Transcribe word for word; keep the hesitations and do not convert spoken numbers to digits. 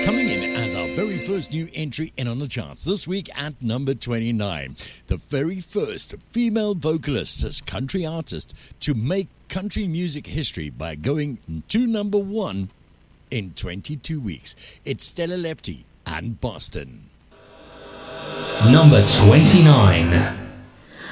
Coming in as our very first new entry in on the charts this week at number twenty-nine. The very first female vocalist as country artist to make country music history by going to number one in twenty-two weeks. It's Stella Lefty and Boston. Number twenty-nine.